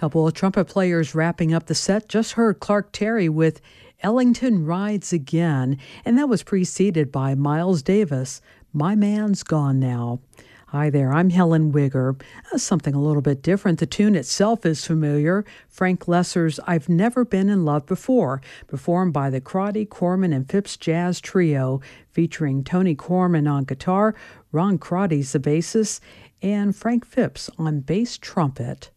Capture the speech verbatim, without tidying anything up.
Couple of trumpet players wrapping up the set. Just heard Clark Terry with Ellington Rides Again, and that was preceded by Miles Davis, My Man's Gone Now. Hi there, I'm Helen Wigger. Uh, something a little bit different. The tune itself is familiar. Frank Lesser's I've Never Been in Love Before, performed by the Crotty, Corman, and Phipps Jazz Trio, featuring Tony Corman on guitar, Ron Crotty's the bassist, and Frank Phipps on bass trumpet.